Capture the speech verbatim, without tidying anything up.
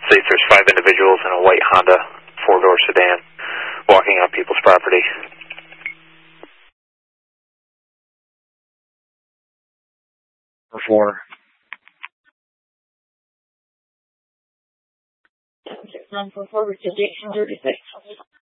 States there's five individuals in a white Honda four-door sedan walking on people's property. Four. Nine four four, thirty-six.